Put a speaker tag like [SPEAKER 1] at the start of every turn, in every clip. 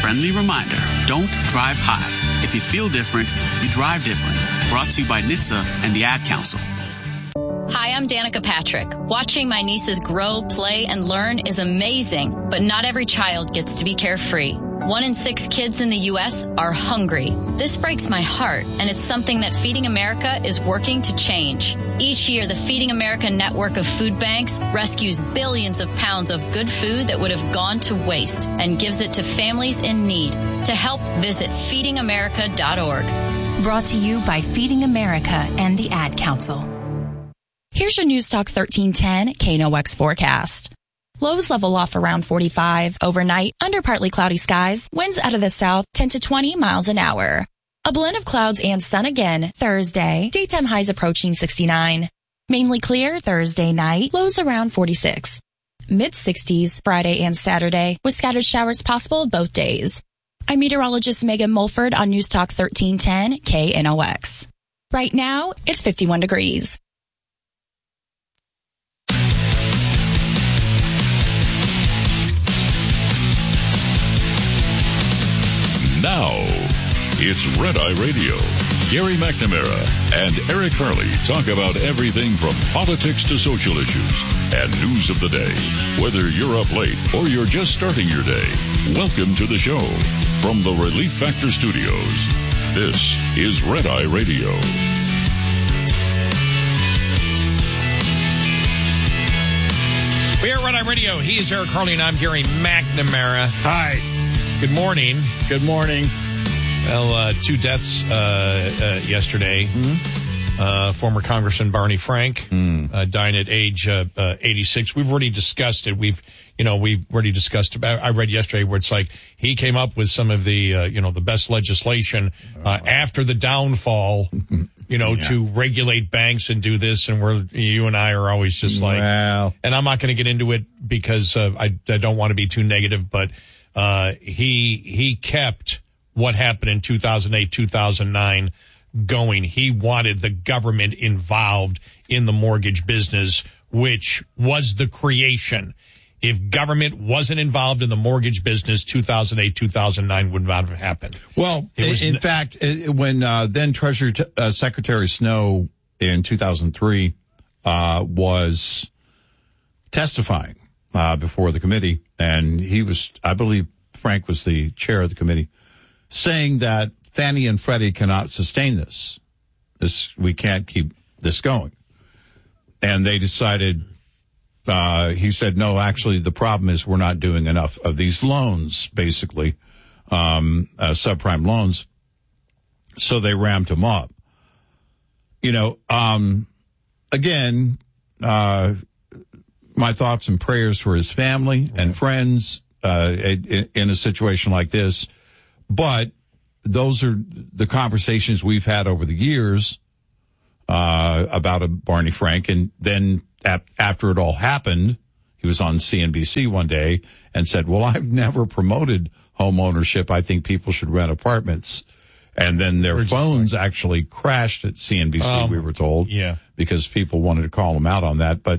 [SPEAKER 1] friendly reminder, don't drive high. If you feel different, you drive different. Brought to you by NHTSA and the Ad Council.
[SPEAKER 2] Hi, I'm Danica Patrick. Watching my nieces grow, play, and learn is amazing, but not every child gets to be carefree. 1 in 6 kids in the U.S. are hungry. This breaks my heart, and it's something that Feeding America is working to change. Each year, the Feeding America network of food banks rescues billions of pounds of good food that would have gone to waste and gives it to families in need. To help, visit feedingamerica.org.
[SPEAKER 3] Brought to you by Feeding America and the Ad Council. Here's your News Talk 1310 KNOX forecast. Lows level off around 45. Overnight, under partly cloudy skies, winds out of the south 10 to 20 miles an hour. A blend of clouds and sun again Thursday. Daytime highs approaching 69. Mainly clear Thursday night, lows around 46. Mid-60s Friday and Saturday, with scattered showers possible both days. I'm meteorologist Megan Mulford on News Talk 1310 KNOX. Right now, it's 51 degrees.
[SPEAKER 4] Now, it's Red Eye Radio. Gary McNamara and Eric Harley talk about everything from politics to social issues and news of the day. Whether you're up late or you're just starting your day, welcome to the show. From the Relief Factor Studios, this is Red Eye Radio.
[SPEAKER 5] We are Red Eye Radio. He is Eric Harley and I'm Gary McNamara.
[SPEAKER 6] Hi.
[SPEAKER 5] Good morning.
[SPEAKER 6] Good morning.
[SPEAKER 5] Well, 2 deaths yesterday.
[SPEAKER 6] Mm-hmm.
[SPEAKER 5] Former Congressman Barney Frank dying at age 86. We've already discussed it. We've already discussed about. I read yesterday where it's like he came up with some of the the best legislation after the downfall. To regulate banks and do this, and you and I are always just like,
[SPEAKER 6] wow.
[SPEAKER 5] And I'm not going to get into it because I don't want to be too negative, but. He kept what happened in 2008, 2009 going. He wanted the government involved in the mortgage business, which was the creation. If government wasn't involved in the mortgage business, 2008, 2009 would not have happened.
[SPEAKER 6] Well, in fact, when then Treasury Secretary Snow in 2003 was testifying before the committee, and he was, I believe Frank was the chair of the committee, saying that Fannie and Freddie cannot sustain this. We can't keep this going. And they decided, he said, no, actually the problem is we're not doing enough of these loans, basically, subprime loans. So they ramped them up. Again, my thoughts and prayers for his family and friends in a situation like this. But those are the conversations we've had over the years about Barney Frank. And then after it all happened, he was on CNBC one day and said, well, I've never promoted home ownership. I think people should rent apartments. And then their phones actually crashed at CNBC, we were told, because people wanted to call him out on that. But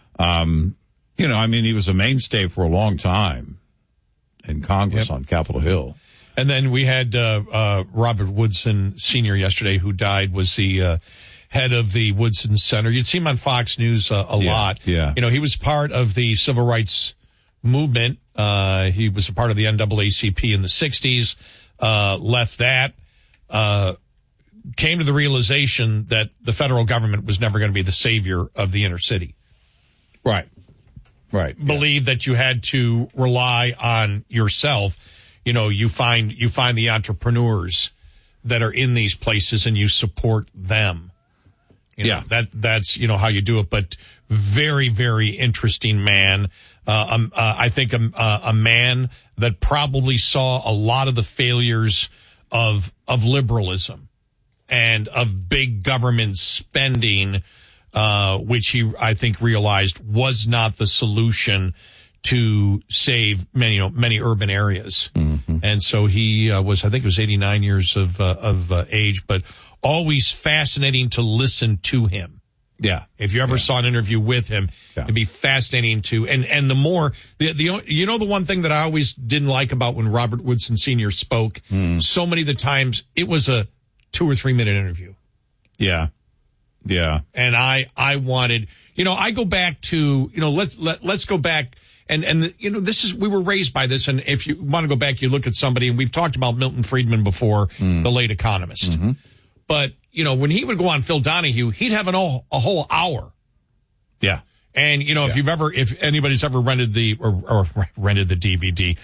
[SPEAKER 6] he was a mainstay for a long time in Congress on Capitol Hill.
[SPEAKER 5] And then we had Robert Woodson Sr. yesterday, who died, was the head of the Woodson Center. You'd see him on Fox News a lot.
[SPEAKER 6] Yeah.
[SPEAKER 5] He was part of the civil rights movement. He was a part of the NAACP in the 60s, left that, came to the realization that the federal government was never going to be the savior of the inner city.
[SPEAKER 6] Right.
[SPEAKER 5] Believed that you had to rely on yourself. You find the entrepreneurs that are in these places and you support them. That's how you do it. But very, very interesting man. I think a man that probably saw a lot of the failures of liberalism and of big government spending, which he, I think, realized was not the solution to save many urban areas. Mm-hmm. And so he was 89 years of age, but always fascinating to listen to him.
[SPEAKER 6] Yeah.
[SPEAKER 5] If you ever saw an interview with him, it'd be fascinating to, and the more, you know, the one thing that I always didn't like about when Robert Woodson Sr. spoke, so many of the times it was a 2 or 3 minute interview.
[SPEAKER 6] Yeah. Yeah.
[SPEAKER 5] And I wanted, you know, I go back to, you know, let's go back and, you know, we were raised by this. And if you want to go back, you look at somebody, and we've talked about Milton Friedman before, the late economist. Mm-hmm. But, you know, when he would go on Phil Donahue, he'd have a whole hour.
[SPEAKER 6] Yeah.
[SPEAKER 5] And, you know, if anybody's ever rented or rented the DVD.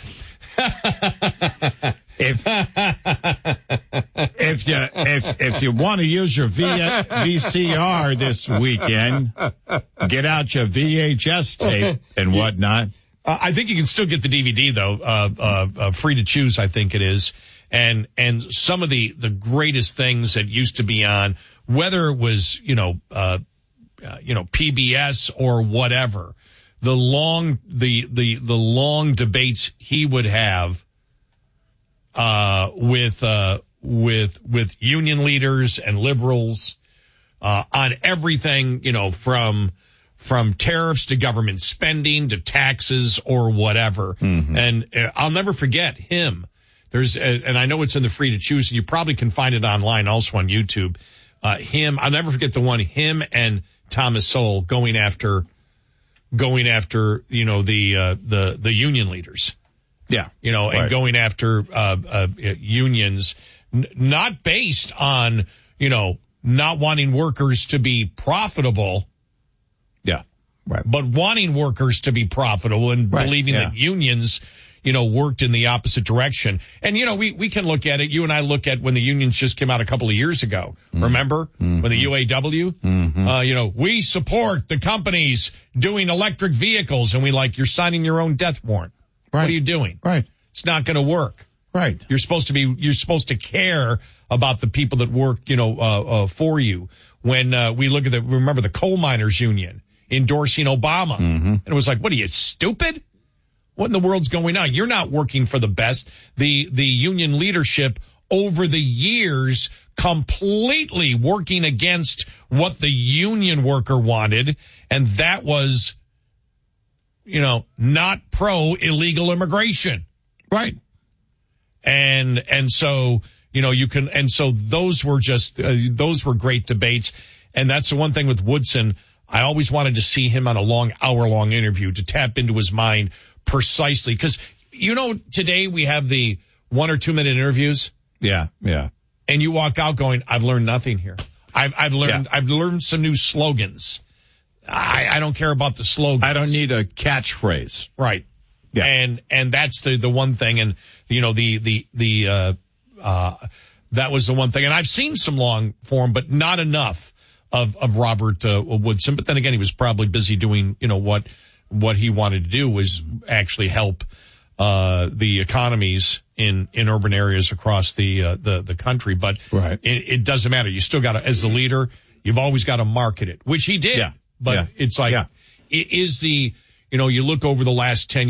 [SPEAKER 6] if you want to use your VCR this weekend, get out your VHS tape and whatnot.
[SPEAKER 5] I think you can still get the DVD though, free to choose. I think it is. And some of the greatest things that used to be on, whether it was, PBS or whatever, the long debates he would have, with union leaders and liberals, on everything, you know, from tariffs to government spending to taxes or whatever. Mm-hmm. And I'll never forget him. And I know it's in the free to choose, and you probably can find it online also on YouTube. I'll never forget him and Thomas Sowell going after, you know, the union leaders.
[SPEAKER 6] Yeah.
[SPEAKER 5] You know, and going after, unions, not based on, you know, not wanting workers to be profitable.
[SPEAKER 6] Yeah. Right.
[SPEAKER 5] But wanting workers to be profitable and believing that unions, you know, worked in the opposite direction. And, you know, we can look at it. You and I look at when the unions just came out a couple of years ago. Mm-hmm. Remember? Mm-hmm. When the UAW? Mm-hmm. You know, we support the companies doing electric vehicles. And you're signing your own death warrant. Right. What are you doing?
[SPEAKER 6] Right.
[SPEAKER 5] It's not going to work.
[SPEAKER 6] Right.
[SPEAKER 5] You're supposed to care about the people that work, you know, for you. When, we look at remember the coal miners union endorsing Obama. Mm-hmm. And it was like, what are you, stupid? What in the world's going on? You're not working for the best. The union leadership over the years completely working against what the union worker wanted. And that was, you know, not pro illegal immigration.
[SPEAKER 6] Right.
[SPEAKER 5] And so, you know, so those were those were great debates. And that's the one thing with Woodson. I always wanted to see him on a hour-long interview to tap into his mind precisely. Because, you know, today we have the 1 or 2 minute interviews.
[SPEAKER 6] Yeah. Yeah.
[SPEAKER 5] And you walk out going, I've learned nothing here. I've learned some new slogans. I don't care about the slogans.
[SPEAKER 6] I don't need a catchphrase.
[SPEAKER 5] Right.
[SPEAKER 6] Yeah.
[SPEAKER 5] And that's the one thing. And, you know, that was the one thing. And I've seen some long form, but not enough of Robert Woodson. But then again, he was probably busy doing, you know, what he wanted to do was actually help the economies in urban areas across the country. But it doesn't matter. You still got to, as the leader, you've always got to market it, which he did.
[SPEAKER 6] Yeah.
[SPEAKER 5] But it's like, it is you know, you look over the last 10